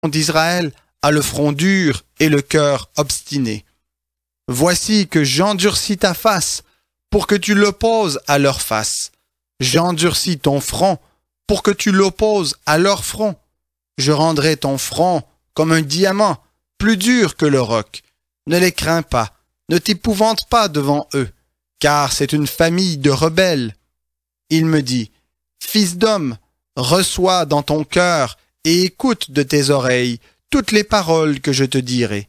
d'Israël a le front dur et le cœur obstiné. Voici que j'endurcis ta face pour que tu l'opposes à leur face. J'endurcis ton front pour que tu l'opposes à leur front. Je rendrai ton front comme un diamant, plus dur que le roc. Ne les crains pas, ne t'épouvante pas devant eux, car c'est une famille de rebelles. Il me dit, Fils d'homme, reçois dans ton cœur et écoute de tes oreilles toutes les paroles que je te dirai.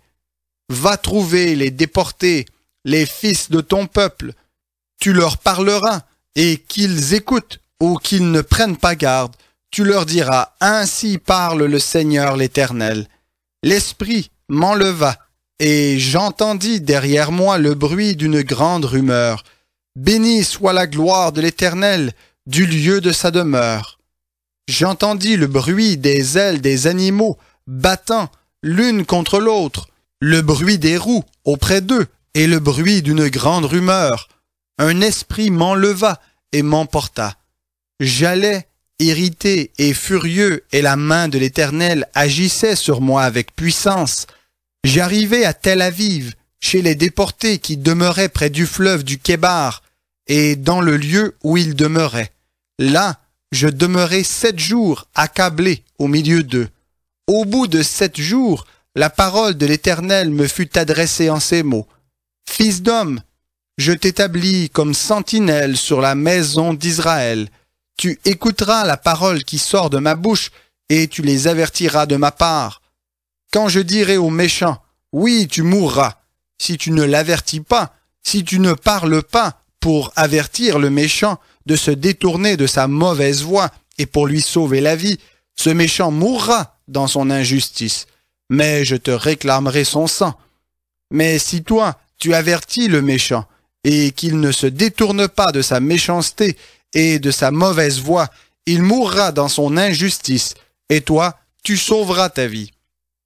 Va trouver les déportés, les fils de ton peuple. Tu leur parleras, et qu'ils écoutent ou qu'ils ne prennent pas garde, tu leur diras, ainsi parle le Seigneur l'Éternel. L'Esprit m'enleva, et j'entendis derrière moi le bruit d'une grande rumeur. Béni soit la gloire de l'Éternel, du lieu de sa demeure. J'entendis le bruit des ailes des animaux battant l'une contre l'autre, le bruit des roues auprès d'eux et le bruit d'une grande rumeur. Un esprit m'enleva et m'emporta. J'allais irrité et furieux, et la main de l'Éternel agissait sur moi avec puissance. J'arrivai à Tel Aviv, chez les déportés qui demeuraient près du fleuve du Kébar, et dans le lieu où ils demeuraient. Là, je demeurai 7 jours accablé au milieu d'eux. Au bout de 7 jours, la parole de l'Éternel me fut adressée en ces mots. Fils d'homme, je t'établis comme sentinelle sur la maison d'Israël. Tu écouteras la parole qui sort de ma bouche, et tu les avertiras de ma part. Quand je dirai aux méchants, oui, tu mourras, si tu ne l'avertis pas, si tu ne parles pas pour avertir le méchant de se détourner de sa mauvaise voie et pour lui sauver la vie, ce méchant mourra dans son injustice, mais je te réclamerai son sang. Mais si toi, tu avertis le méchant, et qu'il ne se détourne pas de sa méchanceté et de sa mauvaise voie, il mourra dans son injustice, et toi, tu sauveras ta vie.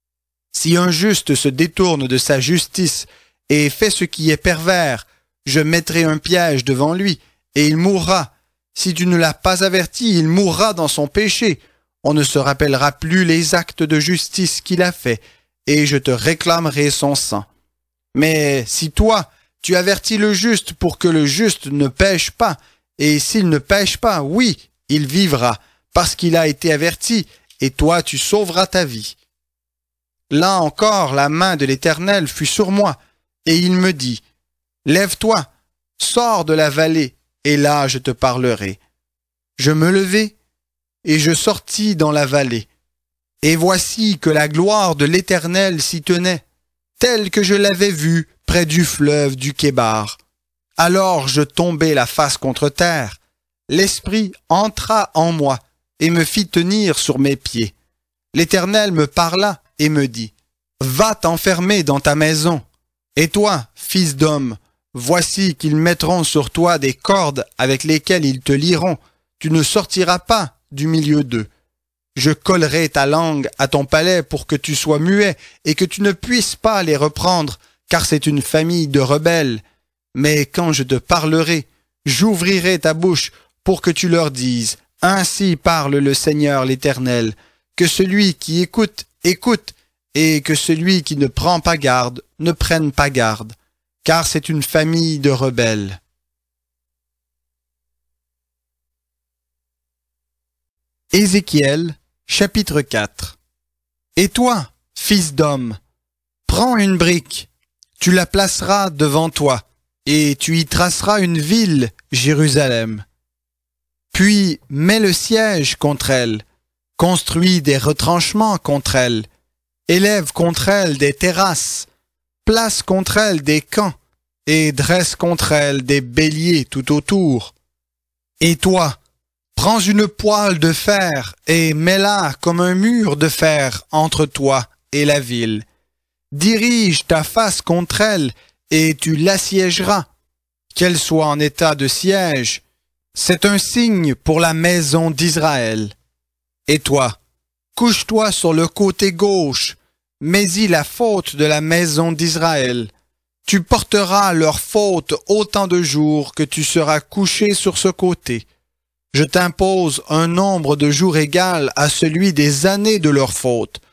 Si un juste se détourne de sa justice et fait ce qui est pervers, je mettrai un piège devant lui, et il mourra. Si tu ne l'as pas averti, il mourra dans son péché. On ne se rappellera plus les actes de justice qu'il a faits, et je te réclamerai son sang. Mais si toi, tu avertis le juste pour que le juste ne pêche pas, et s'il ne pêche pas, oui, il vivra, parce qu'il a été averti, et toi tu sauveras ta vie. Là encore, la main de l'Éternel fut sur moi, et il me dit, lève-toi, sors de la vallée, et là je te parlerai. Je me levai, et je sortis dans la vallée. Et voici que la gloire de l'Éternel s'y tenait, telle que je l'avais vue près du fleuve du Kébar. Alors je tombai la face contre terre. L'Esprit entra en moi et me fit tenir sur mes pieds. L'Éternel me parla et me dit, « Va t'enfermer dans ta maison. Et toi, fils d'homme, voici qu'ils mettront sur toi des cordes avec lesquelles ils te lieront. Tu ne sortiras pas du milieu d'eux. Je collerai ta langue à ton palais pour que tu sois muet et que tu ne puisses pas les reprendre, car c'est une famille de rebelles. Mais quand je te parlerai, j'ouvrirai ta bouche pour que tu leur dises, « Ainsi parle le Seigneur l'Éternel, que celui qui écoute, écoute, et que celui qui ne prend pas garde, ne prenne pas garde, car c'est une famille de rebelles. » Ézéchiel, chapitre 4. Et toi, fils d'homme, prends une brique, tu la placeras devant toi, et tu y traceras une ville, Jérusalem. Puis mets le siège contre elle, construis des retranchements contre elle, élève contre elle des terrasses, place contre elle des camps, et dresse contre elle des béliers tout autour. Et toi, prends une poêle de fer et mets-la comme un mur de fer entre toi et la ville. Dirige ta face contre elle et tu l'assiégeras. Qu'elle soit en état de siège, c'est un signe pour la maison d'Israël. Et toi, couche-toi sur le côté gauche, mets-y la faute de la maison d'Israël. Tu porteras leur faute autant de jours que tu seras couché sur ce côté. Je t'impose un nombre de jours égal à celui des années de leur faute.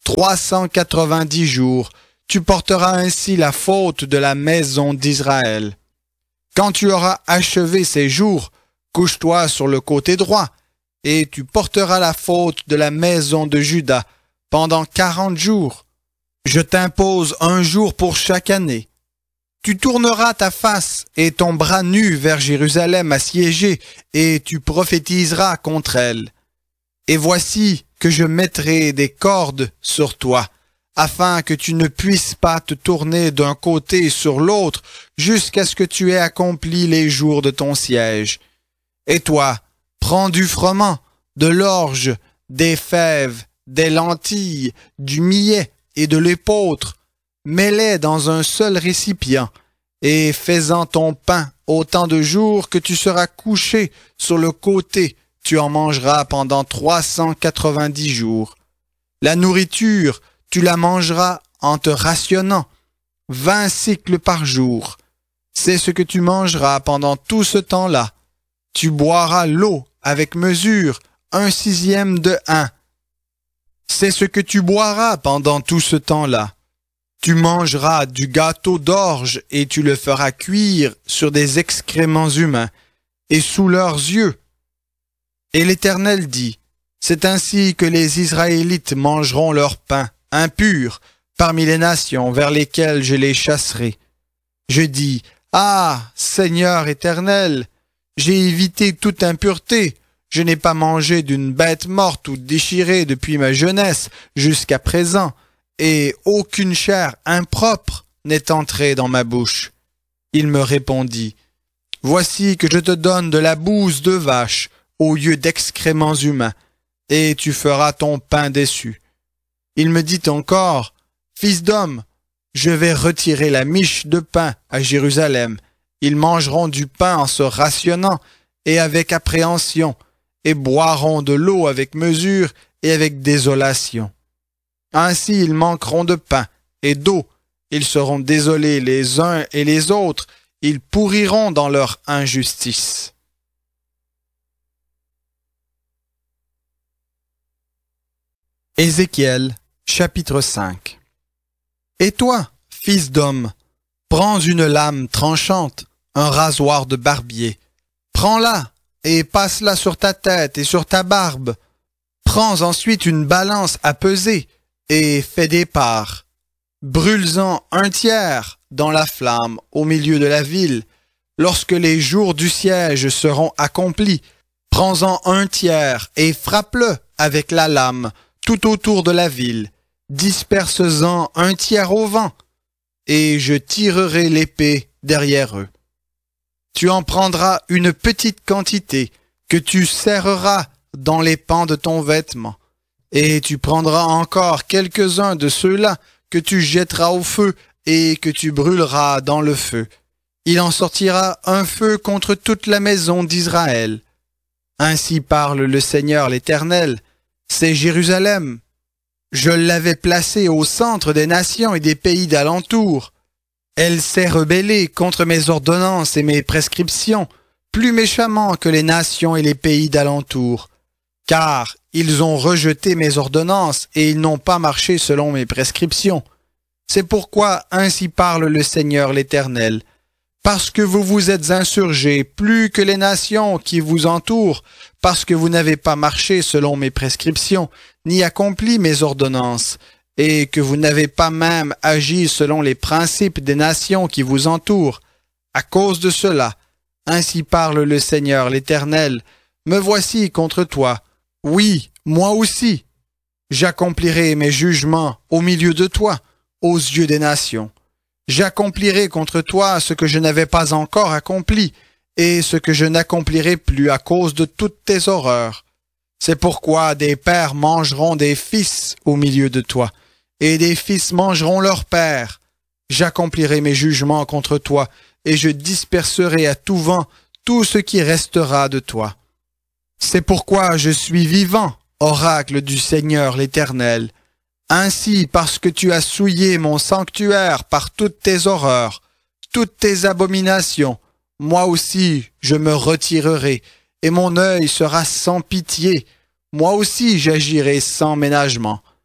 390 jours. Tu porteras ainsi la faute de la maison d'Israël. Quand tu auras achevé ces jours, couche-toi sur le côté droit, et tu porteras la faute de la maison de Juda pendant 40 jours. Je t'impose un jour pour chaque année. Tu tourneras ta face et ton bras nu vers Jérusalem assiégée, et tu prophétiseras contre elle. Et voici que je mettrai des cordes sur toi, afin que tu ne puisses pas te tourner d'un côté sur l'autre jusqu'à ce que tu aies accompli les jours de ton siège. Et toi, prends du froment, de l'orge, des fèves, des lentilles, du millet et de l'épeautre, mets-les dans un seul récipient, et fais-en ton pain autant de jours que tu seras couché sur le côté, tu en mangeras pendant 390 jours. La nourriture, tu la mangeras en te rationnant, 20 cycles par jour. C'est ce que tu mangeras pendant tout ce temps-là. Tu boiras l'eau avec mesure, 1/6 de hin. C'est ce que tu boiras pendant tout ce temps-là. Tu mangeras du gâteau d'orge et tu le feras cuire sur des excréments humains et sous leurs yeux. Et l'Éternel dit, c'est ainsi que les Israélites mangeront leur pain impur parmi les nations vers lesquelles je les chasserai. Je dis, ah, Seigneur Éternel, j'ai évité toute impureté. Je n'ai pas mangé d'une bête morte ou déchirée depuis ma jeunesse jusqu'à présent, et aucune chair impropre n'est entrée dans ma bouche. Il me répondit, voici que je te donne de la bouse de vache au lieu d'excréments humains, et tu feras ton pain dessus. Il me dit encore, fils d'homme, je vais retirer la miche de pain à Jérusalem. Ils mangeront du pain en se rationnant et avec appréhension, et boiront de l'eau avec mesure et avec désolation. Ainsi ils manqueront de pain et d'eau, ils seront désolés les uns et les autres, ils pourriront dans leur injustice. Ézéchiel, chapitre 5. Et toi, fils d'homme, prends une lame tranchante, un rasoir de barbier, prends-la et passe-la sur ta tête et sur ta barbe. Prends ensuite une balance à peser et fais des parts. Brûle-en 1/3 dans la flamme au milieu de la ville. Lorsque les jours du siège seront accomplis, prends-en 1/3 et frappe-le avec la lame tout autour de la ville. Disperse-en 1/3 au vent, et je tirerai l'épée derrière eux. Tu en prendras une petite quantité que tu serreras dans les pans de ton vêtement, et tu prendras encore quelques-uns de ceux-là que tu jetteras au feu et que tu brûleras dans le feu. Il en sortira un feu contre toute la maison d'Israël. Ainsi parle le Seigneur l'Éternel, c'est Jérusalem. Je l'avais placée au centre des nations et des pays d'alentour. Elle s'est rebellée contre mes ordonnances et mes prescriptions, plus méchamment que les nations et les pays d'alentour. Car ils ont rejeté mes ordonnances et ils n'ont pas marché selon mes prescriptions. C'est pourquoi ainsi parle le Seigneur l'Éternel. Parce que vous vous êtes insurgés plus que les nations qui vous entourent, parce que vous n'avez pas marché selon mes prescriptions, ni accompli mes ordonnances, et que vous n'avez pas même agi selon les principes des nations qui vous entourent. À cause de cela, ainsi parle le Seigneur l'Éternel, me voici contre toi. Oui, moi aussi. J'accomplirai mes jugements au milieu de toi, aux yeux des nations. J'accomplirai contre toi ce que je n'avais pas encore accompli, et ce que je n'accomplirai plus à cause de toutes tes horreurs. C'est pourquoi des pères mangeront des fils au milieu de toi, et des fils mangeront leurs pères. J'accomplirai mes jugements contre toi, et je disperserai à tout vent tout ce qui restera de toi. C'est pourquoi je suis vivant, oracle du Seigneur l'Éternel. Ainsi, parce que tu as souillé mon sanctuaire par toutes tes horreurs, toutes tes abominations, moi aussi je me retirerai, et mon œil sera sans pitié. Moi aussi j'agirai sans ménagement.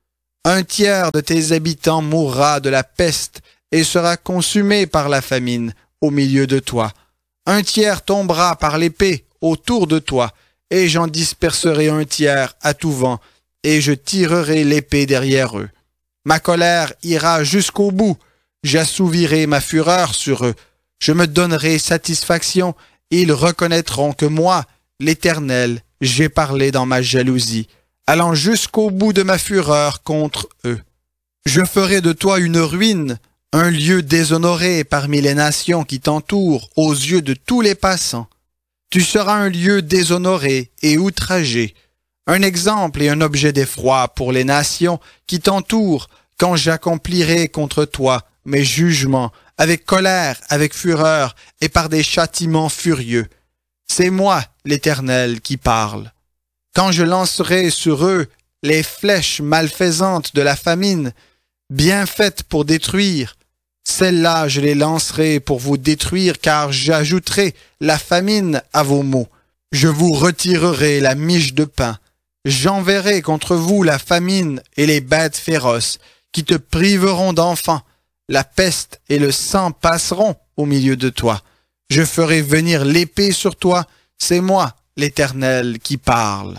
Un tiers de tes habitants mourra de la peste et sera consumé par la famine au milieu de toi. Un tiers tombera par l'épée autour de toi, et j'en disperserai un tiers à tout vent, et je tirerai l'épée derrière eux. Ma colère ira jusqu'au bout, j'assouvirai ma fureur sur eux. Je me donnerai satisfaction, et ils reconnaîtront que moi, l'Éternel, j'ai parlé dans ma jalousie, allant jusqu'au bout de ma fureur contre eux. Je ferai de toi une ruine, un lieu déshonoré parmi les nations qui t'entourent aux yeux de tous les passants. Tu seras un lieu déshonoré et outragé, un exemple et un objet d'effroi pour les nations qui t'entourent quand j'accomplirai contre toi mes jugements avec colère, avec fureur et par des châtiments furieux. C'est moi, l'Éternel, qui parle. Quand je lancerai sur eux les flèches malfaisantes de la famine, bien faites pour détruire, celles-là je les lancerai pour vous détruire, car j'ajouterai la famine à vos maux. Je vous retirerai la miche de pain. J'enverrai contre vous la famine et les bêtes féroces, qui te priveront d'enfants. La peste et le sang passeront au milieu de toi. Je ferai venir l'épée sur toi, c'est moi, l'Éternel, qui parle.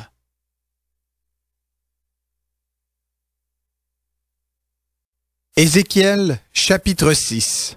Ézéchiel, chapitre 6.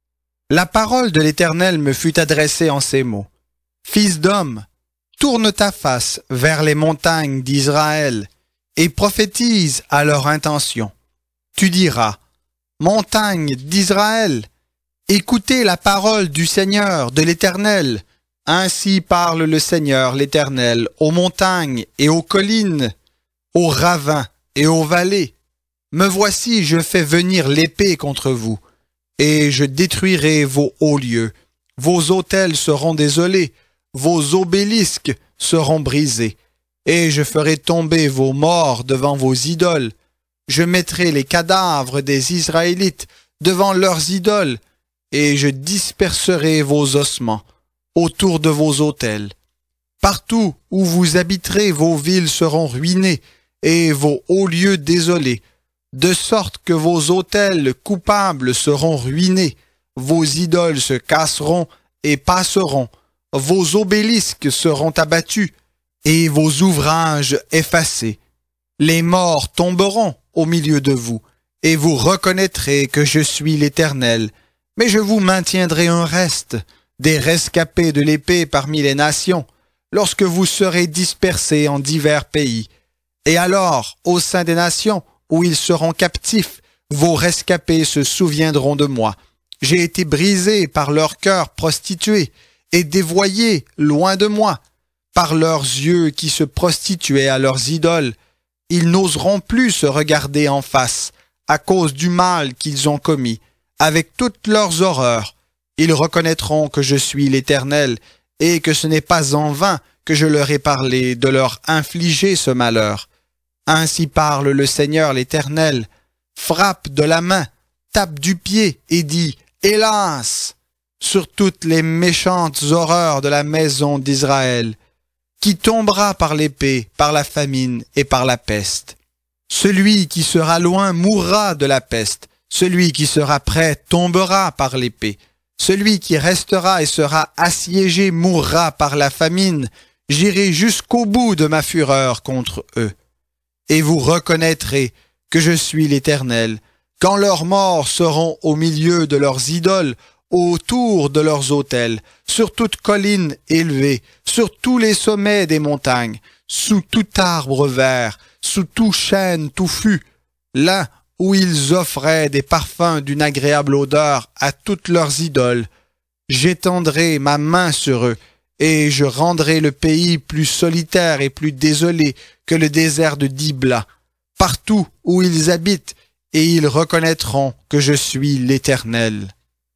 La parole de l'Éternel me fut adressée en ces mots. Fils d'homme, tourne ta face vers les montagnes d'Israël et prophétise à leur intention. Tu diras, montagnes d'Israël, écoutez la parole du Seigneur, de l'Éternel. Ainsi parle le Seigneur, l'Éternel, aux montagnes et aux collines, aux ravins et aux vallées. Me voici, je fais venir l'épée contre vous, et je détruirai vos hauts lieux. Vos autels seront désolés, vos obélisques seront brisés, et je ferai tomber vos morts devant vos idoles. Je mettrai les cadavres des Israélites devant leurs idoles, et je disperserai vos ossements autour de vos autels. Partout où vous habiterez, vos villes seront ruinées, et vos hauts lieux désolés, de sorte que vos autels coupables seront ruinés, vos idoles se casseront et passeront, vos obélisques seront abattus, et vos ouvrages effacés. Les morts tomberont au milieu de vous, et vous reconnaîtrez que je suis l'Éternel, mais je vous maintiendrai un reste, des rescapés de l'épée parmi les nations, lorsque vous serez dispersés en divers pays. Et alors, au sein des nations, où ils seront captifs, vos rescapés se souviendront de moi. J'ai été brisé par leur cœur prostitué et dévoyé loin de moi, par leurs yeux qui se prostituaient à leurs idoles. Ils n'oseront plus se regarder en face, à cause du mal qu'ils ont commis, avec toutes leurs horreurs. Ils reconnaîtront que je suis l'Éternel, et que ce n'est pas en vain que je leur ai parlé de leur infliger ce malheur. Ainsi parle le Seigneur l'Éternel, frappe de la main, tape du pied et dit « Hélas !» sur toutes les méchantes horreurs de la maison d'Israël, qui tombera par l'épée, par la famine et par la peste. Celui qui sera loin mourra de la peste, celui qui sera près tombera par l'épée, celui qui restera et sera assiégé mourra par la famine, j'irai jusqu'au bout de ma fureur contre eux. Et vous reconnaîtrez que je suis l'Éternel, quand leurs morts seront au milieu de leurs idoles, autour de leurs autels, sur toute colline élevée, sur tous les sommets des montagnes, sous tout arbre vert, sous tout chêne touffu, là où ils offraient des parfums d'une agréable odeur à toutes leurs idoles. J'étendrai ma main sur eux, et je rendrai le pays plus solitaire et plus désolé que le désert de Dibla, partout où ils habitent, et ils reconnaîtront que je suis l'Éternel.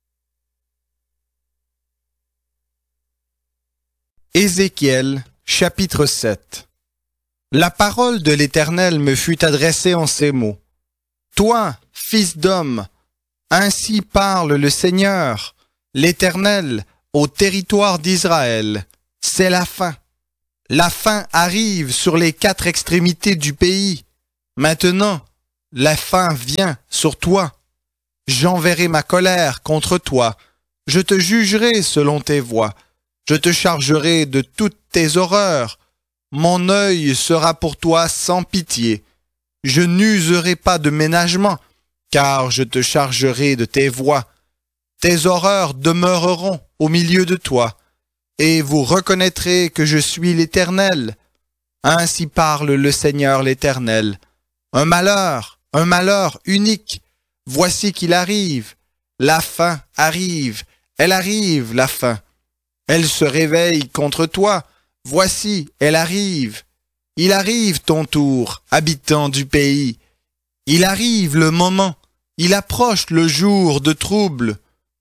Ézéchiel, chapitre 7. La parole de l'Éternel me fut adressée en ces mots. Toi, fils d'homme, ainsi parle le Seigneur, l'Éternel, au territoire d'Israël. C'est la fin. La fin arrive sur les 4 extrémités du pays. Maintenant, la fin vient sur toi. J'enverrai ma colère contre toi. Je te jugerai selon tes voies. Je te chargerai de toutes tes horreurs. Mon œil sera pour toi sans pitié. Je n'userai pas de ménagement, car je te chargerai de tes voies. Tes horreurs demeureront au milieu de toi, et vous reconnaîtrez que je suis l'Éternel. Ainsi parle le Seigneur l'Éternel. Un malheur unique, voici qu'il arrive. La fin arrive, elle arrive, la fin. Elle se réveille contre toi, voici, elle arrive. Il arrive ton tour, habitant du pays. Il arrive le moment, il approche le jour de trouble.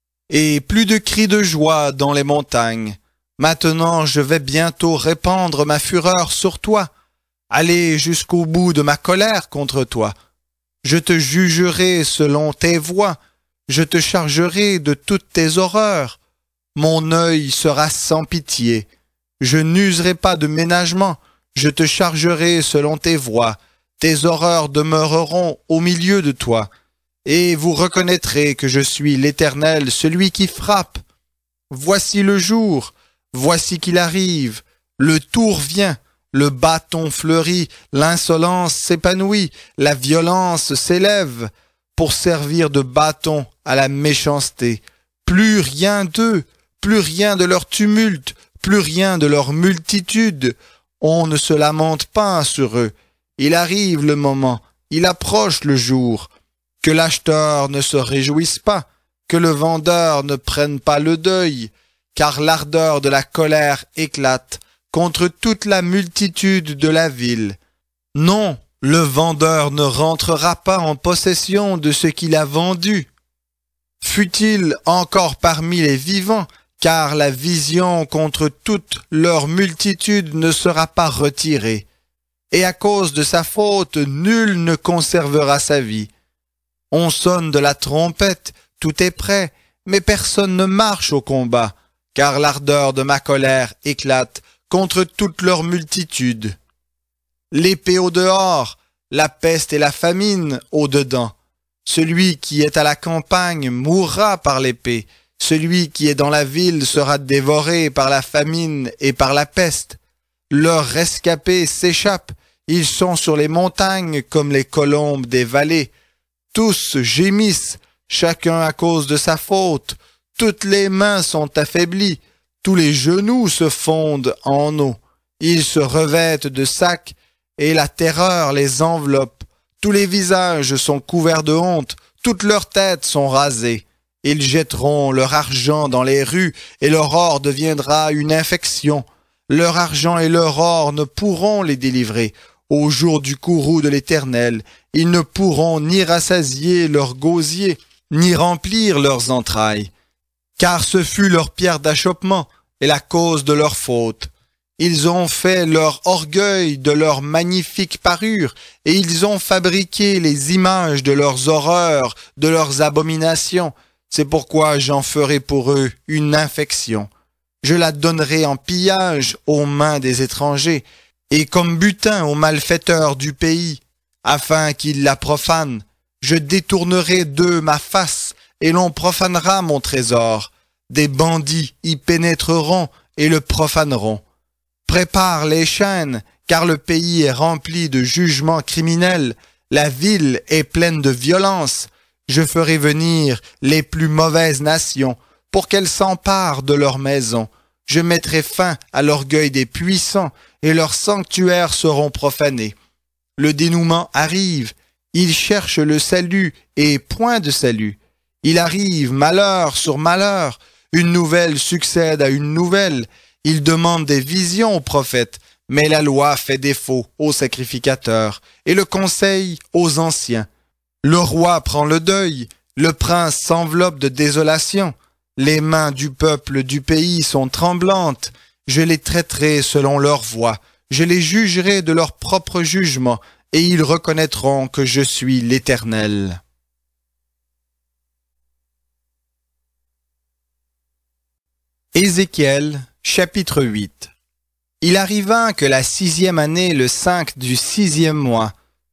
Et plus de cris de joie dans les montagnes. Maintenant je vais bientôt répandre ma fureur sur toi, aller jusqu'au bout de ma colère contre toi. Je te jugerai selon tes voies, je te chargerai de toutes tes horreurs. Mon œil sera sans pitié, je n'userai pas de ménagement, je te chargerai selon tes voies. Tes horreurs demeureront au milieu de toi, et vous reconnaîtrez que je suis l'Éternel, celui qui frappe. Voici le jour, voici qu'il arrive, le tour vient, le bâton fleurit, l'insolence s'épanouit, la violence s'élève, pour servir de bâton à la méchanceté. Plus rien d'eux, plus rien de leur tumulte, plus rien de leur multitude. On ne se lamente pas sur eux. Il arrive le moment, il approche le jour. Que l'acheteur ne se réjouisse pas, que le vendeur ne prenne pas le deuil, car l'ardeur de la colère éclate contre toute la multitude de la ville. Non, le vendeur ne rentrera pas en possession de ce qu'il a vendu. Fût-il encore parmi les vivants, car la vision contre toute leur multitude ne sera pas retirée. Et à cause de sa faute, nul ne conservera sa vie. On sonne de la trompette, tout est prêt, mais personne ne marche au combat, car l'ardeur de ma colère éclate contre toute leur multitude. L'épée au dehors, la peste et la famine au dedans. Celui qui est à la campagne mourra par l'épée, celui qui est dans la ville sera dévoré par la famine et par la peste. Leurs rescapés s'échappent, ils sont sur les montagnes comme les colombes des vallées. Tous gémissent, chacun à cause de sa faute. Toutes les mains sont affaiblies, tous les genoux se fondent en eau. Ils se revêtent de sacs et la terreur les enveloppe. Tous les visages sont couverts de honte, toutes leurs têtes sont rasées. Ils jetteront leur argent dans les rues et leur or deviendra une infection. Leur argent et leur or ne pourront les délivrer. Au jour du courroux de l'Éternel, ils ne pourront ni rassasier leurs gosiers, ni remplir leurs entrailles. Car ce fut leur pierre d'achoppement et la cause de leur faute. Ils ont fait leur orgueil de leur magnifique parure, et ils ont fabriqué les images de leurs horreurs, de leurs abominations. C'est pourquoi j'en ferai pour eux une infection. Je la donnerai en pillage aux mains des étrangers, et comme butin aux malfaiteurs du pays, afin qu'ils la profanent. Je détournerai d'eux ma face, et l'on profanera mon trésor. Des bandits y pénétreront et le profaneront. Prépare les chaînes, car le pays est rempli de jugements criminels. La ville est pleine de violence. Je ferai venir les plus mauvaises nations pour qu'elles s'emparent de leurs maisons. Je mettrai fin à l'orgueil des puissants et leurs sanctuaires seront profanés. Le dénouement arrive. Ils cherchent le salut et point de salut. Il arrive malheur sur malheur. Une nouvelle succède à une nouvelle. Ils demandent des visions aux prophètes, mais la loi fait défaut aux sacrificateurs et le conseil aux anciens. Le roi prend le deuil, le prince s'enveloppe de désolation. Les mains du peuple du pays sont tremblantes. Je les traiterai selon leur voie. Je les jugerai de leur propre jugement, et ils reconnaîtront que je suis l'Éternel. Ézéchiel, chapitre 8. Il arriva que la 6e année, le 5 du 6e mois,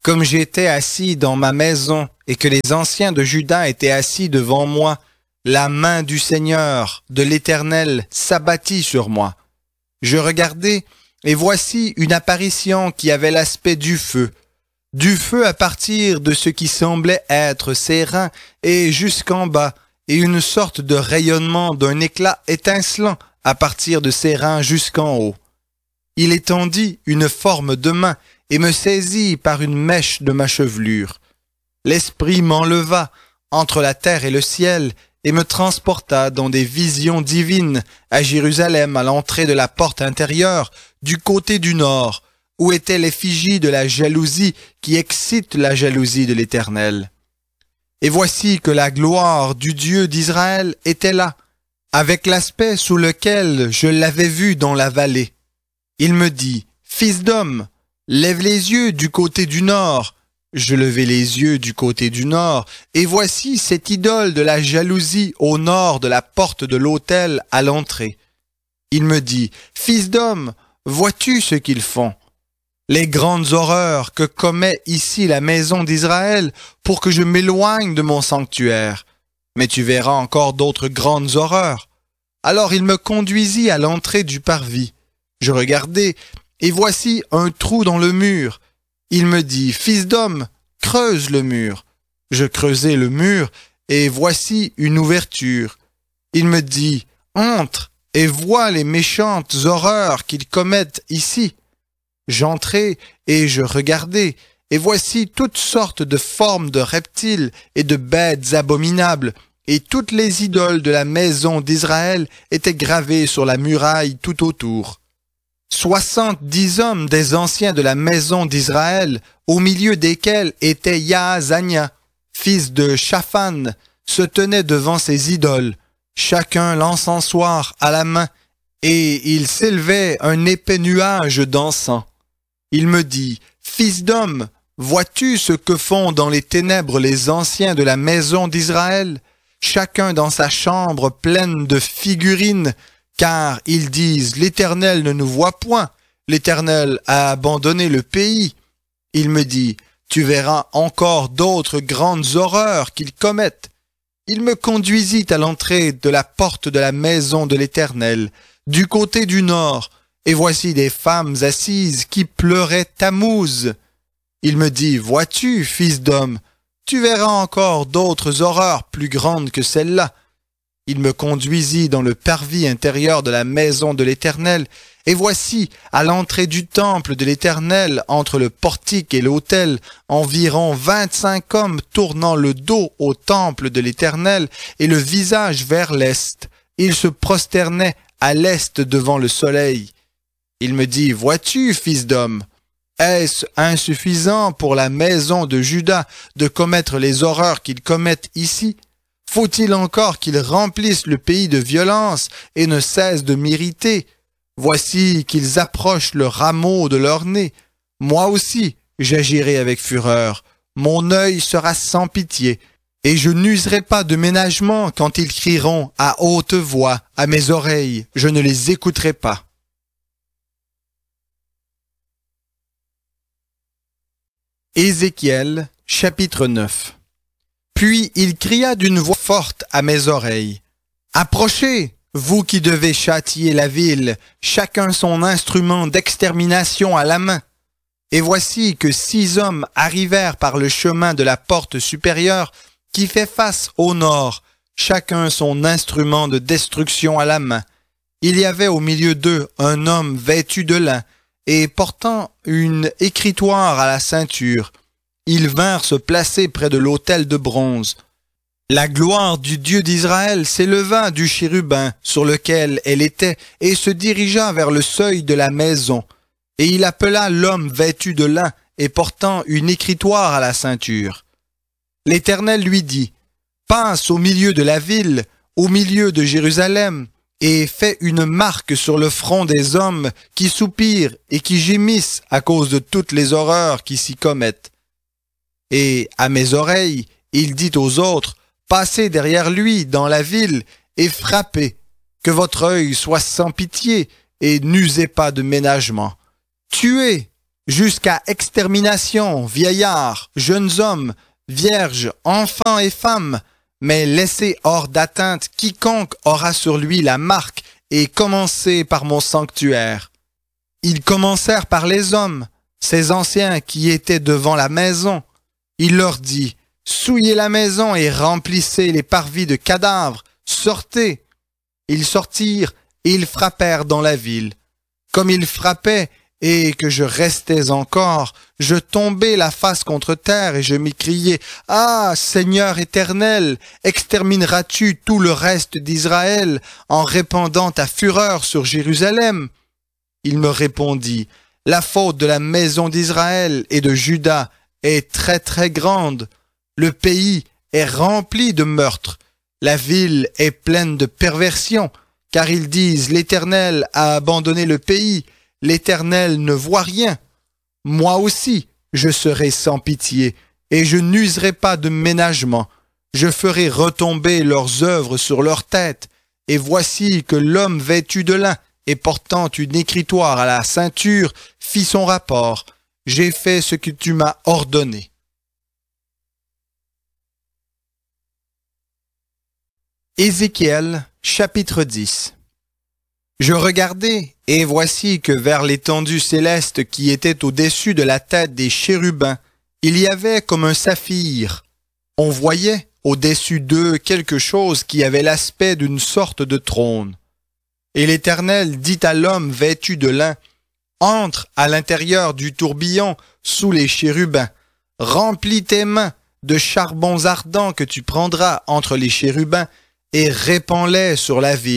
Comme j'étais assis dans ma maison et que les anciens de Juda étaient assis devant moi, la main du Seigneur, de l'Éternel, s'abattit sur moi. Je regardai, et voici une apparition qui avait l'aspect du feu à partir de ce qui semblait être ses reins et jusqu'en bas, et une sorte de rayonnement d'un éclat étincelant à partir de ses reins jusqu'en haut. Il étendit une forme de main et me saisit par une mèche de ma chevelure. L'Esprit m'enleva entre la terre et le ciel et me transporta dans des visions divines à Jérusalem à l'entrée de la porte intérieure du côté du nord, où était l'effigie de la jalousie qui excite la jalousie de l'Éternel. Et voici que la gloire du Dieu d'Israël était là, avec l'aspect sous lequel je l'avais vu dans la vallée. Il me dit, « Fils d'homme, lève les yeux du côté du nord. » Je levai les yeux du côté du nord, et voici cette idole de la jalousie au nord de la porte de l'autel à l'entrée. Il me dit, « Fils d'homme, vois-tu ce qu'ils font? Les grandes horreurs que commet ici la maison d'Israël pour que je m'éloigne de mon sanctuaire. Mais tu verras encore d'autres grandes horreurs. » Alors il me conduisit à l'entrée du parvis. Je regardai, et voici un trou dans le mur. Il me dit, « Fils d'homme, creuse le mur. » Je creusai le mur, et voici une ouverture. Il me dit, « Entre et vois les méchantes horreurs qu'ils commettent ici. » J'entrai et je regardai, et voici toutes sortes de formes de reptiles et de bêtes abominables, et toutes les idoles de la maison d'Israël étaient gravées sur la muraille tout autour. 70 hommes des anciens de la maison d'Israël, au milieu desquels était Yaazania, fils de Shaphan, se tenaient devant ces idoles, chacun l'encensoir à la main, et il s'élevait un épais nuage d'encens. Il me dit, « Fils d'homme, vois-tu ce que font dans les ténèbres les anciens de la maison d'Israël, chacun dans sa chambre pleine de figurines, car ils disent, l'Éternel ne nous voit point, l'Éternel a abandonné le pays. » Il me dit, « Tu verras encore d'autres grandes horreurs qu'ils commettent. » Il me conduisit à l'entrée de la porte de la maison de l'Éternel, du côté du nord, et voici des femmes assises qui pleuraient Tammuz. Il me dit, « Vois-tu, fils d'homme, tu verras encore d'autres horreurs plus grandes que celle-là. » Il me conduisit dans le parvis intérieur de la maison de l'Éternel, et voici, à l'entrée du temple de l'Éternel, entre le portique et l'autel, environ 25 hommes tournant le dos au temple de l'Éternel et le visage vers l'est. Ils se prosternaient à l'est devant le soleil. Il me dit, « Vois-tu, fils d'homme, est-ce insuffisant pour la maison de Juda de commettre les horreurs qu'ils commettent ici? Faut-il encore qu'ils remplissent le pays de violence et ne cessent de m'irriter? Voici qu'ils approchent le rameau de leur nez. Moi aussi, j'agirai avec fureur. Mon œil sera sans pitié, et je n'userai pas de ménagement quand ils crieront à haute voix à mes oreilles. Je ne les écouterai pas. » Ézéchiel, chapitre 9. Puis il cria d'une voix forte à mes oreilles. « Approchez, vous qui devez châtier la ville, chacun son instrument d'extermination à la main. » Et voici que 6 hommes arrivèrent par le chemin de la porte supérieure qui fait face au nord, chacun son instrument de destruction à la main. Il y avait au milieu d'eux un homme vêtu de lin et portant une écritoire à la ceinture. Ils vinrent se placer près de l'autel de bronze. La gloire du Dieu d'Israël s'éleva du chérubin sur lequel elle était et se dirigea vers le seuil de la maison. Et il appela l'homme vêtu de lin et portant une écritoire à la ceinture. L'Éternel lui dit, « Passe au milieu de la ville, au milieu de Jérusalem, et fais une marque sur le front des hommes qui soupirent et qui gémissent à cause de toutes les horreurs qui s'y commettent. » Et à mes oreilles, il dit aux autres, « Passez derrière lui dans la ville et frappez, que votre œil soit sans pitié et n'usez pas de ménagement. Tuez jusqu'à extermination, vieillards, jeunes hommes, vierges, enfants et femmes, mais laissez hors d'atteinte quiconque aura sur lui la marque, et commencez par mon sanctuaire. » Ils commencèrent par les hommes, ces anciens qui étaient devant la maison. Il leur dit, « Souillez la maison et remplissez les parvis de cadavres, sortez !» Ils sortirent et ils frappèrent dans la ville. Comme ils frappaient et que je restais encore, je tombai la face contre terre et je m'écriai, « Ah, Seigneur éternel, extermineras-tu tout le reste d'Israël en répandant ta fureur sur Jérusalem ?» Il me répondit, « La faute de la maison d'Israël et de Juda est très très grande. Le pays est rempli de meurtres. La ville est pleine de perversion, car ils disent, l'Éternel a abandonné le pays, l'Éternel ne voit rien. Moi aussi, je serai sans pitié, et je n'userai pas de ménagement. Je ferai retomber leurs œuvres sur leur tête, et voici que l'homme vêtu de lin et portant une écritoire à la ceinture fit son rapport. J'ai fait ce que tu m'as ordonné. » Ézéchiel, chapitre 10. Je regardai, et voici que vers l'étendue céleste qui était au-dessus de la tête des chérubins, il y avait comme un saphir. On voyait au-dessus d'eux quelque chose qui avait l'aspect d'une sorte de trône. Et l'Éternel dit à l'homme vêtu de lin, « Entre à l'intérieur du tourbillon sous les chérubins, remplis tes mains de charbons ardents que tu prendras entre les chérubins, et répands-les sur la ville. »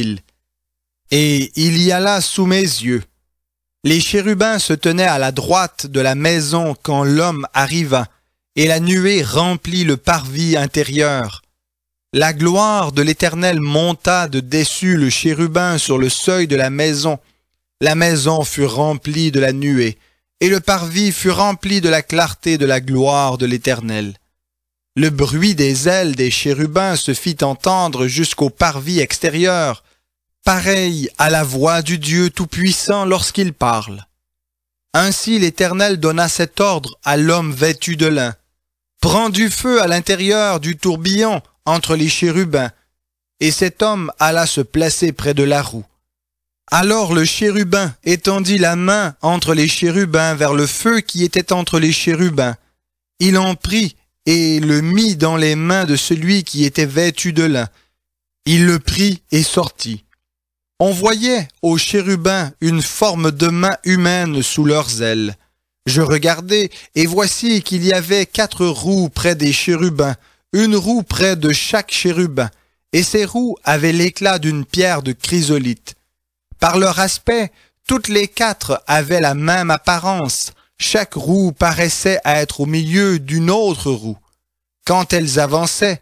Et il y alla sous mes yeux. Les chérubins se tenaient à la droite de la maison quand l'homme arriva, et la nuée remplit le parvis intérieur. La gloire de l'Éternel monta de dessus le chérubin sur le seuil de la maison. La maison fut remplie de la nuée, et le parvis fut rempli de la clarté de la gloire de l'Éternel. Le bruit des ailes des chérubins se fit entendre jusqu'au parvis extérieur, pareil à la voix du Dieu Tout-Puissant lorsqu'il parle. Ainsi l'Éternel donna cet ordre à l'homme vêtu de lin. « Prends du feu à l'intérieur du tourbillon entre les chérubins. » Et cet homme alla se placer près de la roue. Alors le chérubin étendit la main entre les chérubins vers le feu qui était entre les chérubins. Il en prit et le mit dans les mains de celui qui était vêtu de lin. Il le prit et sortit. On voyait aux chérubins une forme de main humaine sous leurs ailes. Je regardai, et voici qu'il y avait 4 roues près des chérubins, une roue près de chaque chérubin, et ces roues avaient l'éclat d'une pierre de chrysolite. Par leur aspect, toutes les 4 avaient la même apparence. Chaque roue paraissait être au milieu d'une autre roue. Quand elles avançaient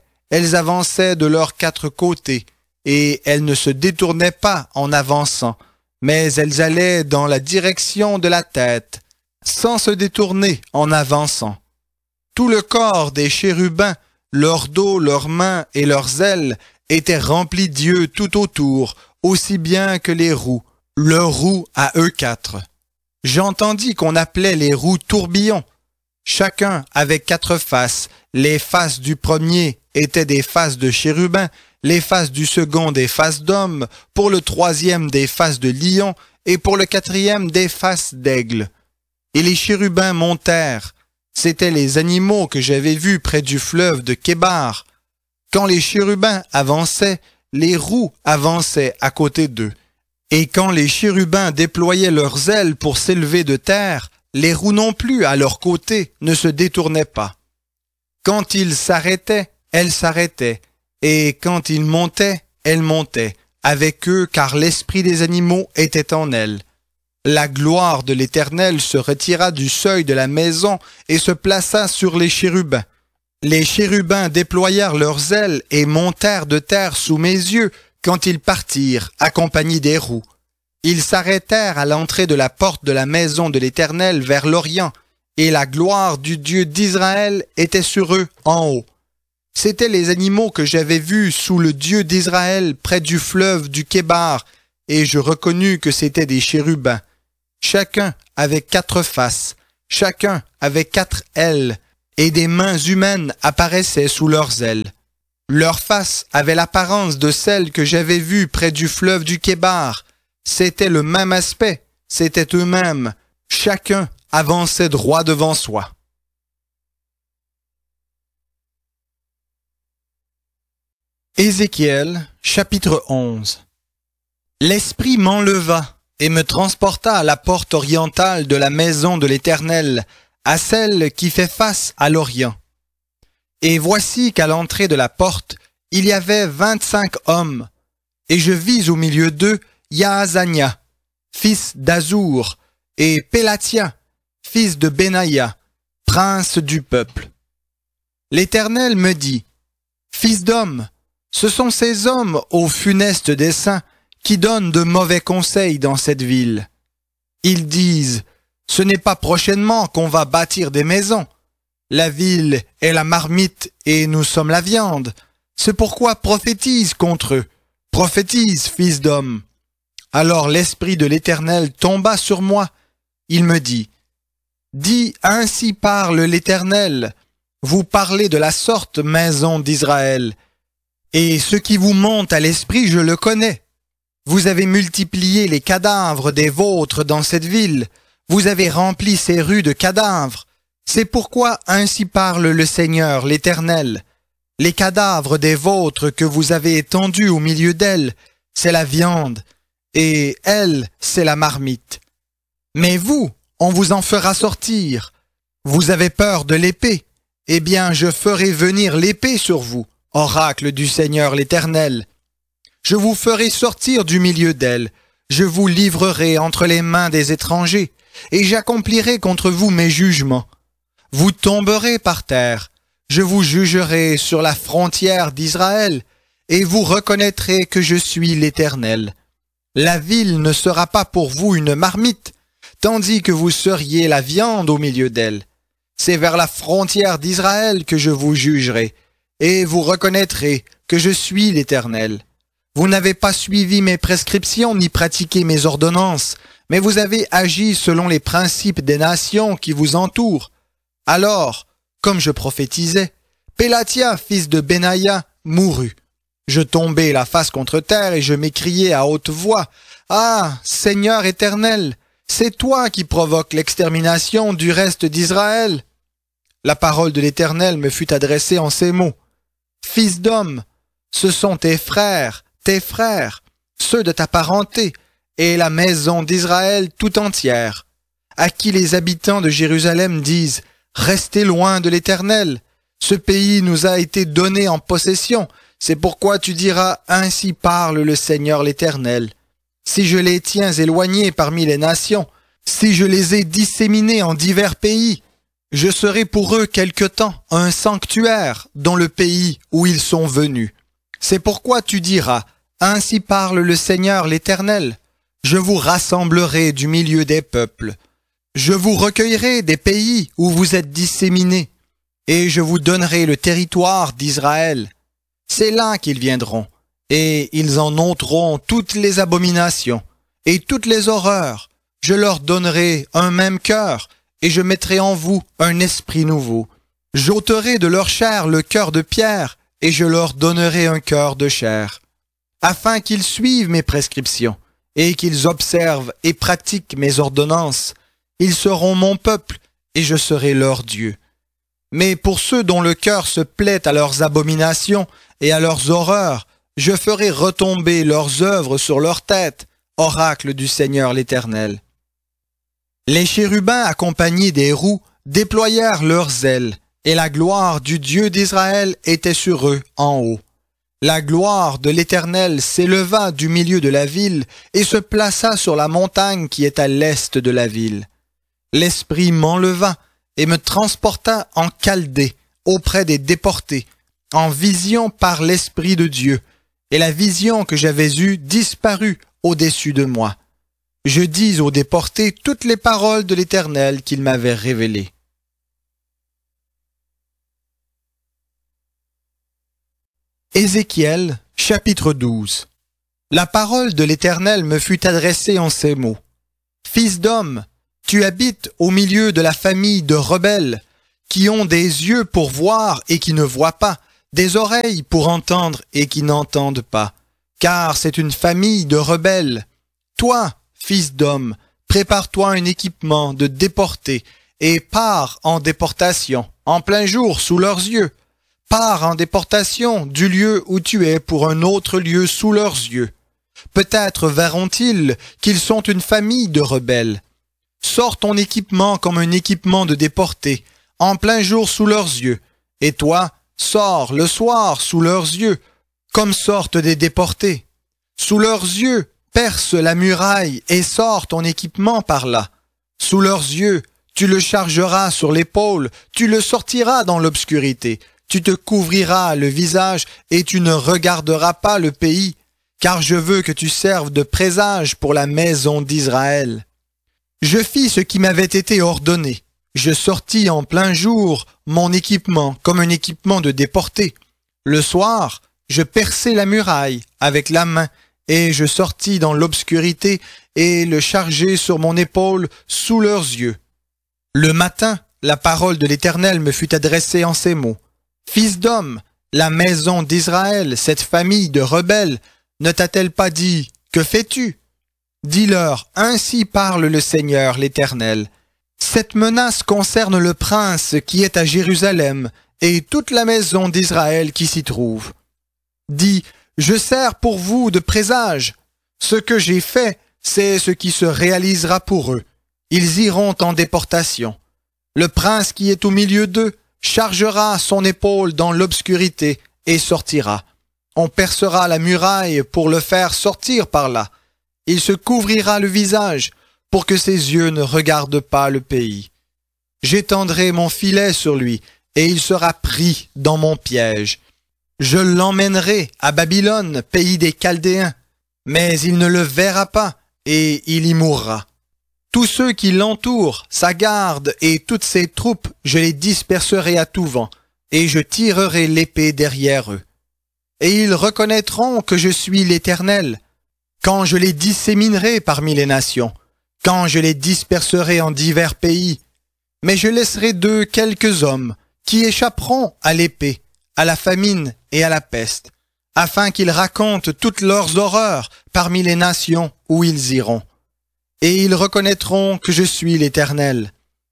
de leurs 4 côtés, et elles ne se détournaient pas en avançant, mais elles allaient dans la direction de la tête, sans se détourner en avançant. Tout le corps des chérubins, leur dos, leurs mains et leurs ailes étaient remplis d'yeux tout autour, aussi bien que les roues, leurs roues à eux 4. J'entendis qu'on appelait les roues tourbillons. Chacun avait 4 faces. Les faces du premier étaient des faces de chérubins, les faces du second des faces d'hommes, pour le troisième des faces de lion, et pour le quatrième des faces d'aigle. Et les chérubins montèrent. C'étaient les animaux que j'avais vus près du fleuve de Kébar. Quand les chérubins avançaient, les roues avançaient à côté d'eux. Et quand les chérubins déployaient leurs ailes pour s'élever de terre, les roues non plus à leur côté ne se détournaient pas. Quand ils s'arrêtaient, elles s'arrêtaient, et quand ils montaient, elles montaient, avec eux car l'esprit des animaux était en elles. La gloire de l'Éternel se retira du seuil de la maison et se plaça sur les chérubins. Les chérubins déployèrent leurs ailes et montèrent de terre sous mes yeux quand ils partirent, accompagnés des roues. Ils s'arrêtèrent à l'entrée de la porte de la maison de l'Éternel vers l'Orient, et la gloire du Dieu d'Israël était sur eux en haut. C'étaient les animaux que j'avais vus sous le Dieu d'Israël près du fleuve du Kébar, et je reconnus que c'étaient des chérubins. Chacun avait 4 faces. chacun avait 4 ailes, et des mains humaines apparaissaient sous leurs ailes. Leur face avait l'apparence de celle que j'avais vue près du fleuve du Kébar. C'était le même aspect, c'était eux-mêmes. Chacun avançait droit devant soi. Ézéchiel, chapitre 11. L'Esprit m'enleva et me transporta à la porte orientale de la maison de l'Éternel, à celle qui fait face à l'Orient. Et voici qu'à l'entrée de la porte, il y avait 25 hommes, et je vis au milieu d'eux Yaazania, fils d'Azour, et Pélatia, fils de Benaïa, prince du peuple. L'Éternel me dit, « Fils d'homme, ce sont ces hommes au funeste dessein qui donnent de mauvais conseils dans cette ville. Ils disent, ce n'est pas prochainement qu'on va bâtir des maisons. La ville est la marmite et nous sommes la viande. C'est pourquoi prophétise contre eux. Prophétise, fils d'homme. » Alors l'Esprit de l'Éternel tomba sur moi. Il me dit, « Dis, ainsi parle l'Éternel. Vous parlez de la sorte, maison d'Israël. Et ce qui vous monte à l'esprit, je le connais. Vous avez multiplié les cadavres des vôtres dans cette ville. Vous avez rempli ces rues de cadavres. C'est pourquoi ainsi parle le Seigneur, l'Éternel. Les cadavres des vôtres que vous avez étendus au milieu d'elles, c'est la viande, et elle, c'est la marmite. Mais vous, on vous en fera sortir. Vous avez peur de l'épée. Eh bien, je ferai venir l'épée sur vous, oracle du Seigneur l'Éternel. Je vous ferai sortir du milieu d'elle. Je vous livrerai entre les mains des étrangers, et j'accomplirai contre vous mes jugements. Vous tomberez par terre, je vous jugerai sur la frontière d'Israël, et vous reconnaîtrez que je suis l'Éternel. La ville ne sera pas pour vous une marmite, tandis que vous seriez la viande au milieu d'elle. C'est vers la frontière d'Israël que je vous jugerai, et vous reconnaîtrez que je suis l'Éternel. Vous n'avez pas suivi mes prescriptions ni pratiqué mes ordonnances, mais vous avez agi selon les principes des nations qui vous entourent. Alors, comme je prophétisais, Pélatia, fils de Benaïa, mourut. Je tombai la face contre terre et je m'écriai à haute voix, « Ah, Seigneur éternel, c'est toi qui provoques l'extermination du reste d'Israël. » La parole de l'Éternel me fut adressée en ces mots, « Fils d'homme, ce sont tes frères, ceux de ta parenté, et la maison d'Israël tout entière, à qui les habitants de Jérusalem disent, « Restez loin de l'Éternel, ce pays nous a été donné en possession, c'est pourquoi tu diras, ainsi parle le Seigneur l'Éternel. Si je les tiens éloignés parmi les nations, si je les ai disséminés en divers pays, je serai pour eux quelque temps un sanctuaire dans le pays où ils sont venus. C'est pourquoi tu diras, ainsi parle le Seigneur l'Éternel, je vous rassemblerai du milieu des peuples. Je vous recueillerai des pays où vous êtes disséminés, et je vous donnerai le territoire d'Israël. C'est là qu'ils viendront, et ils en ôteront toutes les abominations et toutes les horreurs. Je leur donnerai un même cœur, et je mettrai en vous un esprit nouveau. J'ôterai de leur chair le cœur de pierre, et je leur donnerai un cœur de chair, afin qu'ils suivent mes prescriptions, et qu'ils observent et pratiquent mes ordonnances. Ils seront mon peuple, et je serai leur Dieu. Mais pour ceux dont le cœur se plaît à leurs abominations et à leurs horreurs, je ferai retomber leurs œuvres sur leur tête, oracle du Seigneur l'Éternel. Les chérubins accompagnés des roues déployèrent leurs ailes, et la gloire du Dieu d'Israël était sur eux en haut. La gloire de l'Éternel s'éleva du milieu de la ville et se plaça sur la montagne qui est à l'est de la ville. L'Esprit m'enleva et me transporta en Chaldée, auprès des déportés, en vision par l'Esprit de Dieu, et la vision que j'avais eue disparut au-dessus de moi. Je dis aux déportés toutes les paroles de l'Éternel qu'il m'avait révélées. Ézéchiel, chapitre 12. La parole de l'Éternel me fut adressée en ces mots. « Fils d'homme, Tu habites au milieu de la famille de rebelles, qui ont des yeux pour voir et qui ne voient pas, des oreilles pour entendre et qui n'entendent pas, car c'est une famille de rebelles. Toi, fils d'homme, prépare-toi un équipement de déportés et pars en déportation, en plein jour sous leurs yeux. Pars en déportation du lieu où tu es pour un autre lieu sous leurs yeux. Peut-être verront-ils qu'ils sont une famille de rebelles. Sors ton équipement comme un équipement de déportés, en plein jour sous leurs yeux, et toi, sors le soir sous leurs yeux, comme sortent des déportés. Sous leurs yeux, perce la muraille et sors ton équipement par là. Sous leurs yeux, tu le chargeras sur l'épaule, tu le sortiras dans l'obscurité, tu te couvriras le visage et tu ne regarderas pas le pays, car je veux que tu serves de présage pour la maison d'Israël. Je fis ce qui m'avait été ordonné. Je sortis en plein jour mon équipement comme un équipement de déporté. Le soir, je perçai la muraille avec la main et je sortis dans l'obscurité et le chargeai sur mon épaule sous leurs yeux. Le matin, la parole de l'Éternel me fut adressée en ces mots. Fils d'homme, la maison d'Israël, cette famille de rebelles, ne t'a-t-elle pas dit, que fais-tu? Dis-leur, ainsi parle le Seigneur l'Éternel. Cette menace concerne le prince qui est à Jérusalem et toute la maison d'Israël qui s'y trouve. Dis, je sers pour vous de présage. Ce que j'ai fait, c'est ce qui se réalisera pour eux. Ils iront en déportation. Le prince qui est au milieu d'eux chargera son épaule dans l'obscurité et sortira. On percera la muraille pour le faire sortir par là. Il se couvrira le visage pour que ses yeux ne regardent pas le pays. J'étendrai mon filet sur lui et il sera pris dans mon piège. Je l'emmènerai à Babylone, pays des Chaldéens, mais il ne le verra pas et il y mourra. Tous ceux qui l'entourent, sa garde et toutes ses troupes, je les disperserai à tout vent, et je tirerai l'épée derrière eux. Et ils reconnaîtront que je suis l'Éternel, quand je les disséminerai parmi les nations, quand je les disperserai en divers pays. Mais je laisserai d'eux quelques hommes qui échapperont à l'épée, à la famine et à la peste, afin qu'ils racontent toutes leurs horreurs parmi les nations où ils iront. Et ils reconnaîtront que je suis l'Éternel.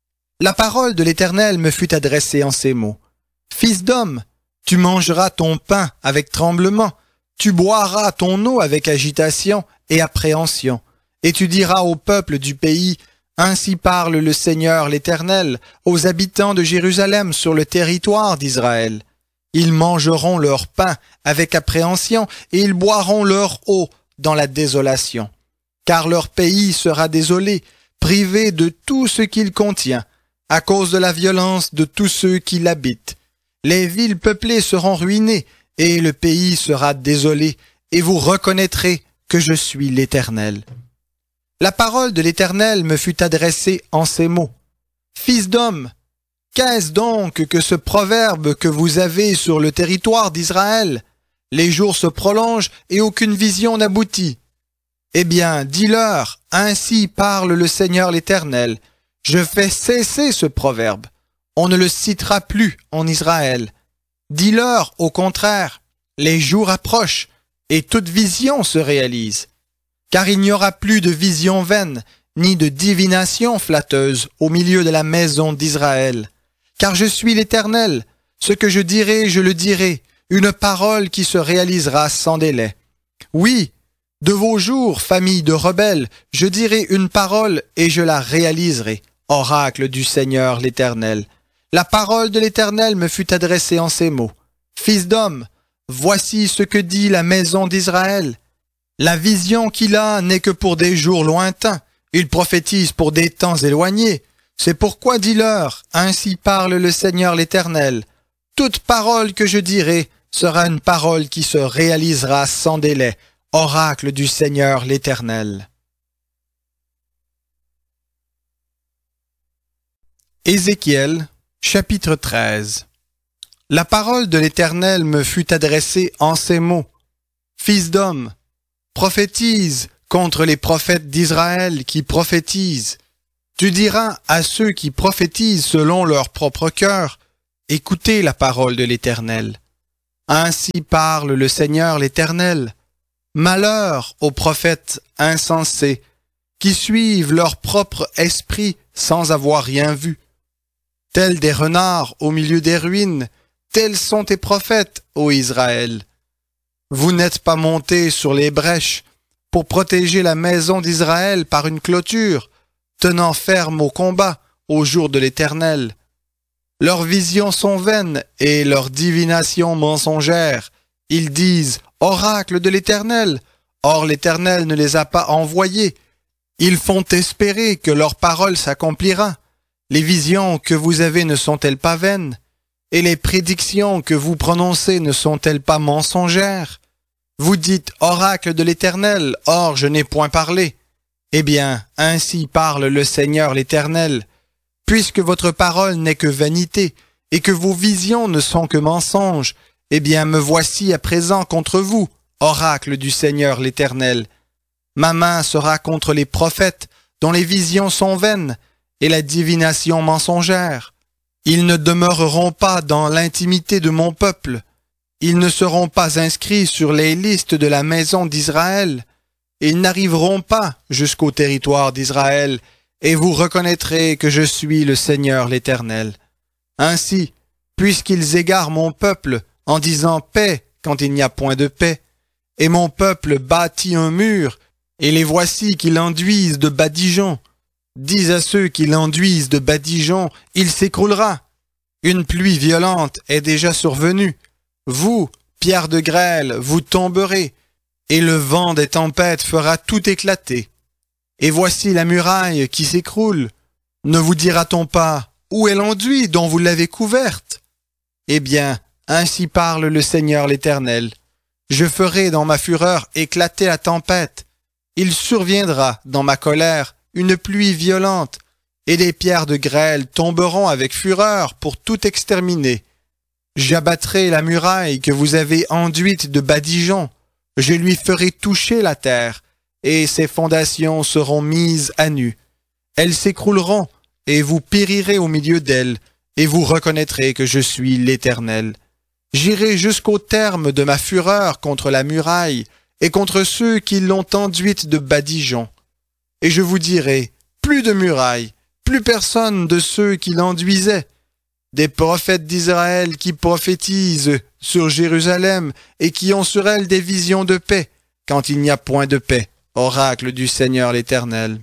La parole de l'Éternel me fut adressée en ces mots. Fils d'homme, tu mangeras ton pain avec tremblement, tu boiras ton eau avec agitation et appréhension, et tu diras au peuple du pays, ainsi parle le Seigneur l'Éternel, aux habitants de Jérusalem sur le territoire d'Israël. Ils mangeront leur pain avec appréhension et ils boiront leur eau dans la désolation. Car leur pays sera désolé, privé de tout ce qu'il contient, à cause de la violence de tous ceux qui l'habitent. Les villes peuplées seront ruinées, et le pays sera désolé, et vous reconnaîtrez que je suis l'Éternel. La parole de l'Éternel me fut adressée en ces mots. Fils d'homme, qu'est-ce donc que ce proverbe que vous avez sur le territoire d'Israël? Les jours se prolongent et aucune vision n'aboutit. Eh bien, dis-leur, ainsi parle le Seigneur l'Éternel. Je fais cesser ce proverbe. On ne le citera plus en Israël. Dis-leur, au contraire, les jours approchent et toute vision se réalise. Car il n'y aura plus de vision vaine, ni de divination flatteuse au milieu de la maison d'Israël. Car je suis l'Éternel, ce que je dirai, je le dirai, une parole qui se réalisera sans délai. Oui, de vos jours, famille de rebelles, je dirai une parole et je la réaliserai, oracle du Seigneur l'Éternel. La parole de l'Éternel me fut adressée en ces mots. Fils d'homme, voici ce que dit la maison d'Israël. La vision qu'il a n'est que pour des jours lointains. Il prophétise pour des temps éloignés. C'est pourquoi dis-leur, ainsi parle le Seigneur l'Éternel. Toute parole que je dirai sera une parole qui se réalisera sans délai. Oracle du Seigneur l'Éternel. Ézéchiel, chapitre 13. La parole de l'Éternel me fut adressée en ces mots. Fils d'homme, prophétise contre les prophètes d'Israël qui prophétisent. Tu diras à ceux qui prophétisent selon leur propre cœur, écoutez la parole de l'Éternel. Ainsi parle le Seigneur l'Éternel. Malheur aux prophètes insensés, qui suivent leur propre esprit sans avoir rien vu. Tels des renards au milieu des ruines, tels sont tes prophètes, ô Israël. Vous n'êtes pas montés sur les brèches pour protéger la maison d'Israël par une clôture, tenant ferme au combat au jour de l'Éternel. Leurs visions sont vaines et leurs divinations mensongères. Ils disent « Oracle de l'Éternel », or l'Éternel ne les a pas envoyés. Ils font espérer que leur parole s'accomplira. Les visions que vous avez ne sont-elles pas vaines? Et les prédictions que vous prononcez ne sont-elles pas mensongères? Vous dites « Oracle de l'Éternel », or je n'ai point parlé. Eh bien, ainsi parle le Seigneur l'Éternel. Puisque votre parole n'est que vanité, et que vos visions ne sont que mensonges, eh bien me voici à présent contre vous, oracle du Seigneur l'Éternel. Ma main sera contre les prophètes, dont les visions sont vaines, et la divination mensongère. Ils ne demeureront pas dans l'intimité de mon peuple. Ils ne seront pas inscrits sur les listes de la maison d'Israël. Ils n'arriveront pas jusqu'au territoire d'Israël, et vous reconnaîtrez que je suis le Seigneur l'Éternel. Ainsi, puisqu'ils égarent mon peuple en disant paix quand il n'y a point de paix, et mon peuple bâtit un mur, et les voici qui l'enduisent de badigeons. Dis à ceux qui l'enduisent de badigeons, il s'écroulera. Une pluie violente est déjà survenue. Vous, pierres de grêle, vous tomberez, et le vent des tempêtes fera tout éclater. Et voici la muraille qui s'écroule. Ne vous dira-t-on pas, où est l'enduit dont vous l'avez couverte? Eh bien, ainsi parle le Seigneur l'Éternel. Je ferai dans ma fureur éclater la tempête. Il surviendra dans ma colère une pluie violente, et des pierres de grêle tomberont avec fureur pour tout exterminer. J'abattrai la muraille que vous avez enduite de badigeons. Je lui ferai toucher la terre, et ses fondations seront mises à nu. Elles s'écrouleront, et vous périrez au milieu d'elles, et vous reconnaîtrez que je suis l'Éternel. J'irai jusqu'au terme de ma fureur contre la muraille, et contre ceux qui l'ont enduite de badigeons. Et je vous dirai, plus de muraille, plus personne de ceux qui l'enduisaient. Des prophètes d'Israël qui prophétisent sur Jérusalem et qui ont sur elle des visions de paix, quand il n'y a point de paix, oracle du Seigneur l'Éternel.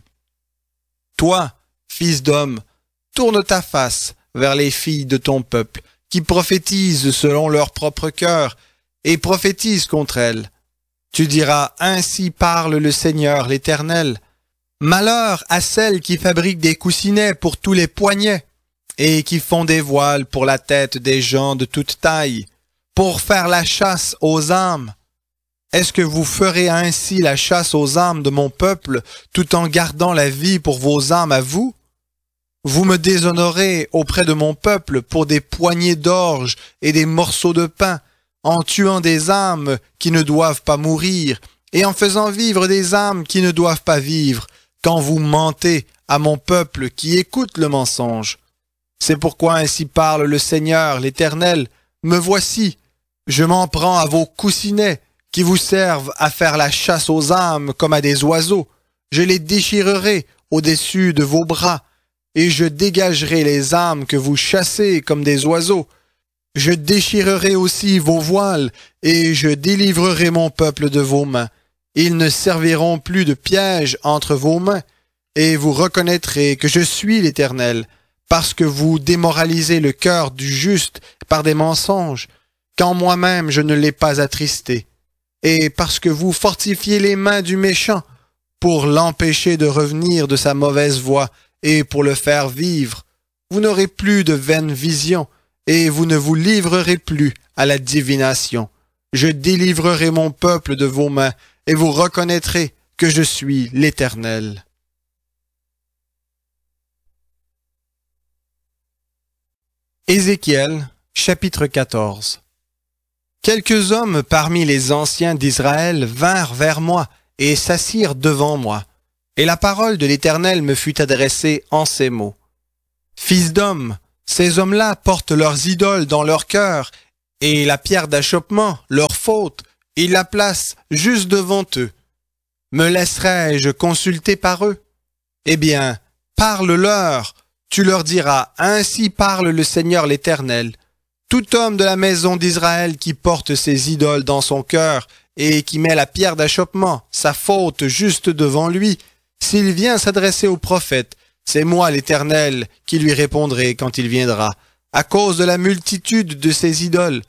Toi, fils d'homme, tourne ta face vers les filles de ton peuple, qui prophétisent selon leur propre cœur, et prophétisent contre elles. Tu diras, ainsi parle le Seigneur l'Éternel. Malheur à celles qui fabriquent des coussinets pour tous les poignets, et qui font des voiles pour la tête des gens de toute taille, pour faire la chasse aux âmes. Est-ce que vous ferez ainsi la chasse aux âmes de mon peuple, tout en gardant la vie pour vos âmes à vous? Vous me déshonorez auprès de mon peuple pour des poignées d'orge et des morceaux de pain, en tuant des âmes qui ne doivent pas mourir, et en faisant vivre des âmes qui ne doivent pas vivre, quand vous mentez à mon peuple qui écoute le mensonge. C'est pourquoi ainsi parle le Seigneur l'Éternel. Me voici, je m'en prends à vos coussinets, qui vous servent à faire la chasse aux âmes comme à des oiseaux. Je les déchirerai au-dessus de vos bras, et je dégagerai les âmes que vous chassez comme des oiseaux. Je déchirerai aussi vos voiles, et je délivrerai mon peuple de vos mains. Ils ne serviront plus de piège entre vos mains, et vous reconnaîtrez que je suis l'Éternel, parce que vous démoralisez le cœur du juste par des mensonges, quand moi-même je ne l'ai pas attristé, et parce que vous fortifiez les mains du méchant, pour l'empêcher de revenir de sa mauvaise voie, et pour le faire vivre. Vous n'aurez plus de vaines visions, et vous ne vous livrerez plus à la divination. Je délivrerai mon peuple de vos mains, et vous reconnaîtrez que je suis l'Éternel. Ézéchiel, chapitre 14. Quelques hommes parmi les anciens d'Israël vinrent vers moi et s'assirent devant moi. Et la parole de l'Éternel me fut adressée en ces mots. Fils d'homme, ces hommes-là portent leurs idoles dans leur cœur, et la pierre d'achoppement, leur faute, ils la placent juste devant eux. Me laisserai-je consulter par eux? Eh bien, parle-leur, tu leur diras, ainsi parle le Seigneur l'Éternel. Tout homme de la maison d'Israël qui porte ses idoles dans son cœur et qui met la pierre d'achoppement, sa faute, juste devant lui, s'il vient s'adresser au prophète, c'est moi l'Éternel qui lui répondrai quand il viendra, à cause de la multitude de ses idoles.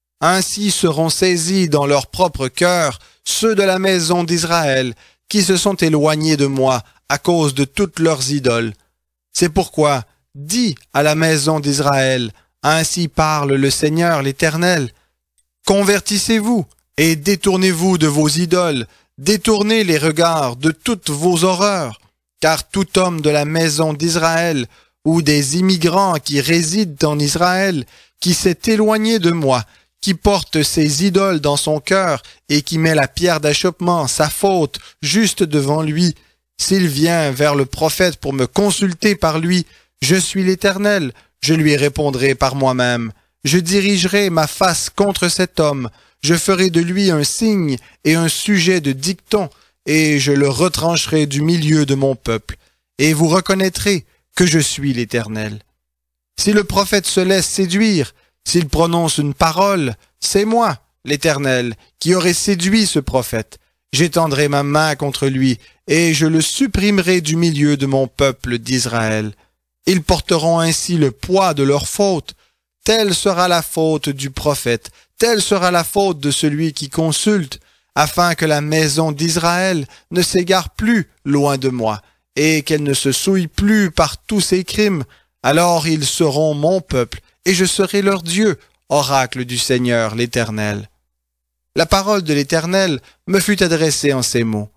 Ainsi seront saisis dans leur propre cœur ceux de la maison d'Israël qui se sont éloignés de moi à cause de toutes leurs idoles. C'est pourquoi, dis à la maison d'Israël, ainsi parle le Seigneur l'Éternel. Convertissez-vous et détournez-vous de vos idoles, détournez les regards de toutes vos horreurs, car tout homme de la maison d'Israël ou des immigrants qui résident en Israël, qui s'est éloigné de moi, qui porte ses idoles dans son cœur et qui met la pierre d'achoppement, sa faute, juste devant lui, s'il vient vers le prophète pour me consulter par lui, je suis l'Éternel, je lui répondrai par moi-même. Je dirigerai ma face contre cet homme, je ferai de lui un signe et un sujet de dicton, et je le retrancherai du milieu de mon peuple, et vous reconnaîtrez que je suis l'Éternel. Si le prophète se laisse séduire, s'il prononce une parole, c'est moi, l'Éternel, qui aurai séduit ce prophète. J'étendrai ma main contre lui, et je le supprimerai du milieu de mon peuple d'Israël. Ils porteront ainsi le poids de leur faute. Telle sera la faute du prophète, telle sera la faute de celui qui consulte, afin que la maison d'Israël ne s'égare plus loin de moi, et qu'elle ne se souille plus par tous ses crimes. Alors ils seront mon peuple, et je serai leur Dieu, oracle du Seigneur l'Éternel. La parole de l'Éternel me fut adressée en ces mots.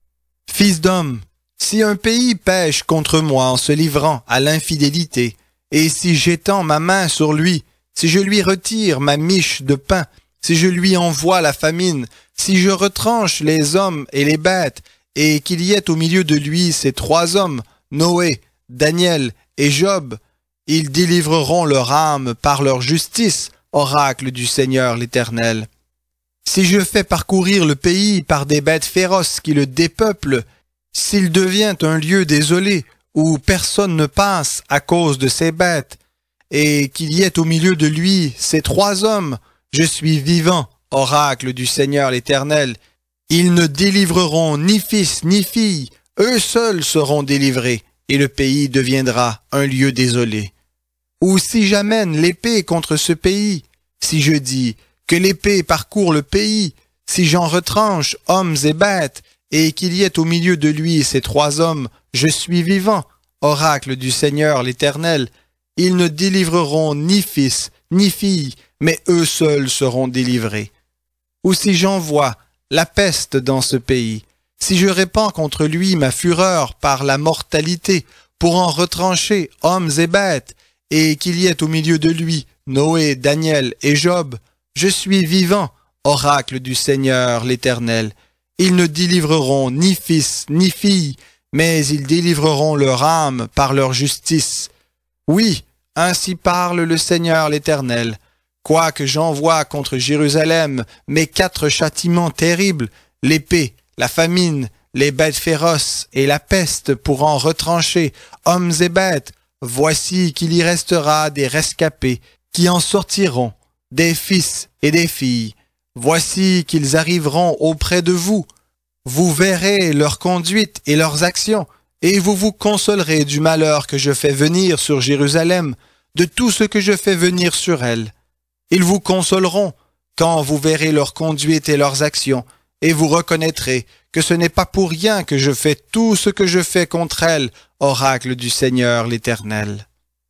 Fils d'homme, si un pays pêche contre moi en se livrant à l'infidélité, et si j'étends ma main sur lui, si je lui retire ma miche de pain, si je lui envoie la famine, si je retranche les hommes et les bêtes, et qu'il y ait au milieu de lui ces trois hommes, Noé, Daniel et Job, ils délivreront leur âme par leur justice, oracle du Seigneur l'Éternel. Si je fais parcourir le pays par des bêtes féroces qui le dépeuplent, s'il devient un lieu désolé, où personne ne passe à cause de ces bêtes, et qu'il y ait au milieu de lui ces trois hommes, je suis vivant, oracle du Seigneur l'Éternel. Ils ne délivreront ni fils ni fille, eux seuls seront délivrés, et le pays deviendra un lieu désolé. Ou si j'amène l'épée contre ce pays, si je dis que l'épée parcourt le pays, si j'en retranche hommes et bêtes, et qu'il y ait au milieu de lui ces trois hommes, je suis vivant, oracle du Seigneur l'Éternel. Ils ne délivreront ni fils, ni fille, mais eux seuls seront délivrés. Ou si j'envoie la peste dans ce pays, si je répands contre lui ma fureur par la mortalité, pour en retrancher hommes et bêtes, et qu'il y ait au milieu de lui Noé, Daniel et Job, je suis vivant, oracle du Seigneur l'Éternel. Ils ne délivreront ni fils ni fille, mais ils délivreront leur âme par leur justice. Oui, ainsi parle le Seigneur l'Éternel. Quoique j'envoie contre Jérusalem mes 4 châtiments terribles, l'épée, la famine, les bêtes féroces et la peste pour en retrancher hommes et bêtes, voici qu'il y restera des rescapés qui en sortiront, des fils et des filles. Voici qu'ils arriveront auprès de vous. Vous verrez leur conduite et leurs actions, et vous vous consolerez du malheur que je fais venir sur Jérusalem, de tout ce que je fais venir sur elle. Ils vous consoleront quand vous verrez leur conduite et leurs actions, et vous reconnaîtrez que ce n'est pas pour rien que je fais tout ce que je fais contre elles, oracle du Seigneur l'Éternel.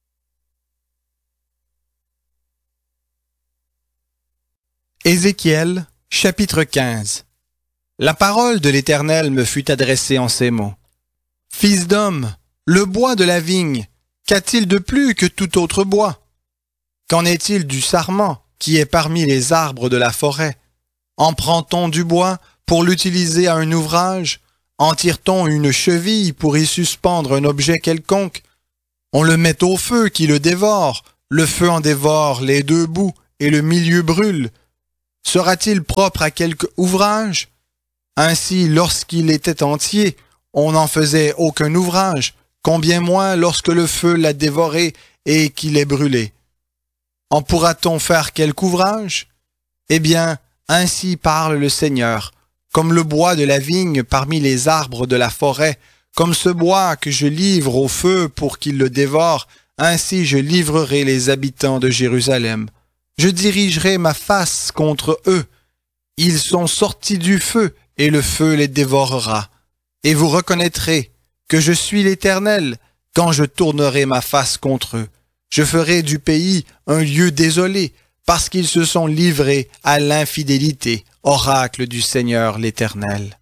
Ézéchiel, chapitre 15. La parole de l'Éternel me fut adressée en ces mots. Fils d'homme, le bois de la vigne, qu'a-t-il de plus que tout autre bois? Qu'en est-il du sarment, qui est parmi les arbres de la forêt? En prend-on du bois pour l'utiliser à un ouvrage? En tire-t-on une cheville pour y suspendre un objet quelconque? On le met au feu qui le dévore, le feu en dévore les deux bouts et le milieu brûle. Sera-t-il propre à quelque ouvrage? Ainsi, lorsqu'il était entier, on n'en faisait aucun ouvrage, combien moins lorsque le feu l'a dévoré et qu'il est brûlé. En pourra-t-on faire quelque ouvrage? Eh bien, ainsi parle le Seigneur, comme le bois de la vigne parmi les arbres de la forêt, comme ce bois que je livre au feu pour qu'il le dévore, ainsi je livrerai les habitants de Jérusalem. Je dirigerai ma face contre eux. Ils sont sortis du feu, et le feu les dévorera. Et vous reconnaîtrez que je suis l'Éternel quand je tournerai ma face contre eux. Je ferai du pays un lieu désolé, parce qu'ils se sont livrés à l'infidélité, oracle du Seigneur l'Éternel.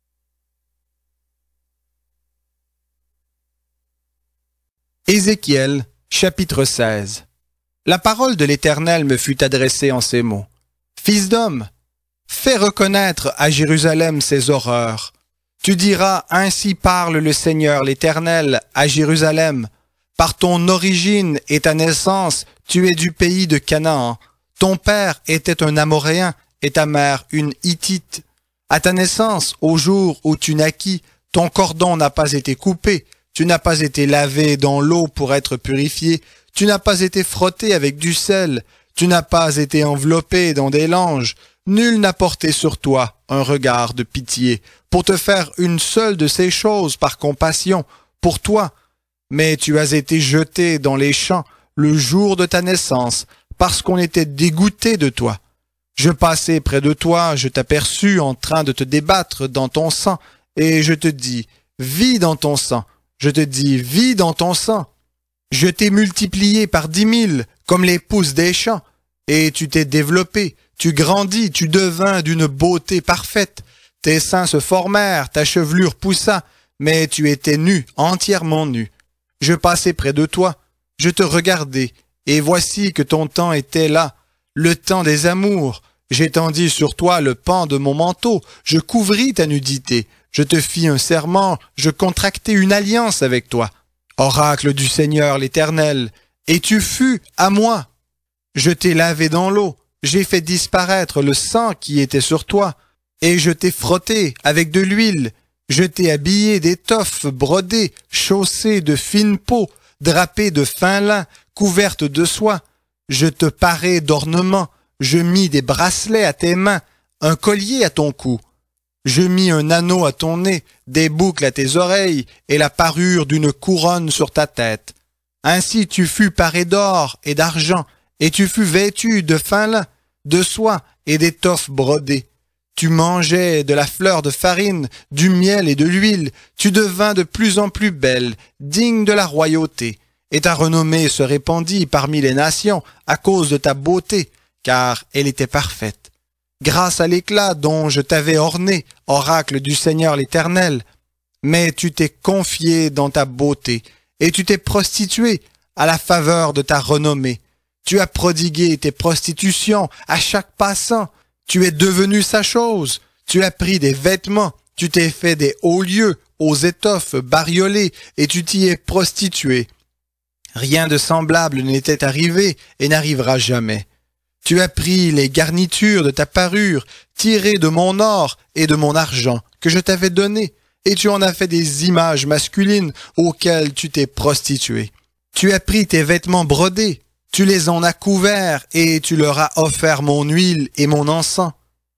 Ézéchiel, chapitre 16. La parole de l'Éternel me fut adressée en ces mots. Fils d'homme, fais reconnaître à Jérusalem ses horreurs. Tu diras, ainsi parle le Seigneur l'Éternel à Jérusalem. Par ton origine et ta naissance, tu es du pays de Canaan. Ton père était un Amoréen et ta mère une Hittite. À ta naissance, au jour où tu naquis, ton cordon n'a pas été coupé, tu n'as pas été lavé dans l'eau pour être purifié, tu n'as pas été frotté avec du sel, tu n'as pas été enveloppé dans des langes. Nul n'a porté sur toi un regard de pitié, pour te faire une seule de ces choses par compassion, pour toi. Mais tu as été jeté dans les champs le jour de ta naissance, parce qu'on était dégoûté de toi. Je passai près de toi, je t'aperçus en train de te débattre dans ton sang, et je te dis, vis dans ton sang. Je te dis, vis dans ton sang. Je t'ai multiplié par 10 000, comme les pousses des champs, et tu t'es développé, tu grandis, tu devins d'une beauté parfaite. Tes seins se formèrent, ta chevelure poussa, mais tu étais nu, entièrement nu. Je passai près de toi, je te regardai, et voici que ton temps était là, le temps des amours. J'étendis sur toi le pan de mon manteau, je couvris ta nudité, je te fis un serment, je contractai une alliance avec toi. Oracle du Seigneur l'Éternel, et tu fus à moi. Je t'ai lavé dans l'eau, j'ai fait disparaître le sang qui était sur toi, et je t'ai frotté avec de l'huile. Je t'ai habillé d'étoffes brodées, chaussée de fine peau, drapée de fin lin, couverte de soie. Je te parai d'ornements, je mis des bracelets à tes mains, un collier à ton cou. Je mis un anneau à ton nez, des boucles à tes oreilles, et la parure d'une couronne sur ta tête. Ainsi tu fus paré d'or et d'argent, et tu fus vêtu de fin lin, de soie et d'étoffes brodées. Tu mangeais de la fleur de farine, du miel et de l'huile, tu devins de plus en plus belle, digne de la royauté, et ta renommée se répandit parmi les nations à cause de ta beauté, car elle était parfaite. Grâce à l'éclat dont je t'avais orné, oracle du Seigneur l'Éternel, mais tu t'es confié dans ta beauté, et tu t'es prostitué à la faveur de ta renommée. Tu as prodigué tes prostitutions à chaque passant, tu es devenu sa chose, tu as pris des vêtements, tu t'es fait des hauts lieux aux étoffes bariolées, et tu t'y es prostitué. Rien de semblable n'était arrivé et n'arrivera jamais. Tu as pris les garnitures de ta parure, tirées de mon or et de mon argent que je t'avais donné, et tu en as fait des images masculines auxquelles tu t'es prostitué. Tu as pris tes vêtements brodés, tu les en as couverts et tu leur as offert mon huile et mon encens.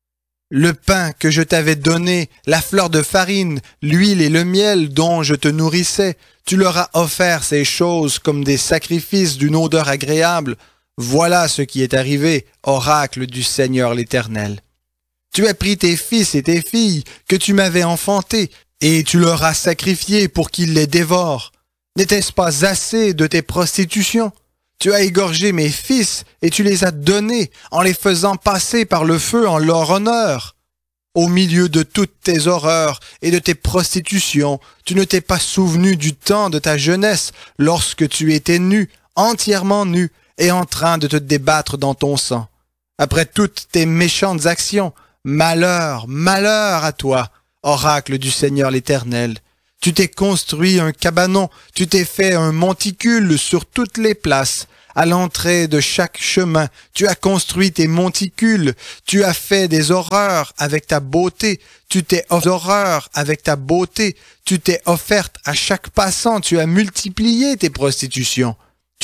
Le pain que je t'avais donné, la fleur de farine, l'huile et le miel dont je te nourrissais, tu leur as offert ces choses comme des sacrifices d'une odeur agréable. Voilà ce qui est arrivé, oracle du Seigneur l'Éternel. Tu as pris tes fils et tes filles que tu m'avais enfantés, et tu leur as sacrifiés pour qu'ils les dévorent. N'était-ce pas assez de tes prostitutions? Tu as égorgé mes fils et tu les as donnés en les faisant passer par le feu en leur honneur. Au milieu de toutes tes horreurs et de tes prostitutions, tu ne t'es pas souvenu du temps de ta jeunesse lorsque tu étais nu, entièrement nu, et en train de te débattre dans ton sang. Après toutes tes méchantes actions, malheur, malheur à toi, oracle du Seigneur l'Éternel. Tu t'es construit un cabanon, tu t'es fait un monticule sur toutes les places. À l'entrée de chaque chemin, tu as construit tes monticules, tu as fait des horreurs avec ta beauté, tu t'es horreur avec ta beauté, tu t'es offerte à chaque passant, tu as multiplié tes prostitutions.